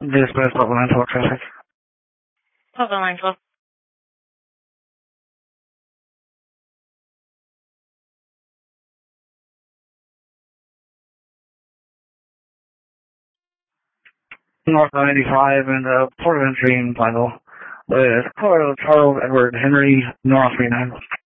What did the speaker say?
Dispatch Portland 12 traffic. Portland 12. North 95 and Port of Entry in Pineville. Colorado Charles Edward Henry, North 39.